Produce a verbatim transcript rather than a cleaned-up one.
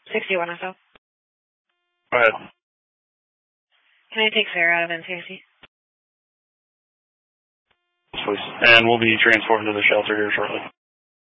sixty-one or so. Go ahead. Can I take Sarah out of N C I C? Please. And we'll be transported to the shelter here shortly.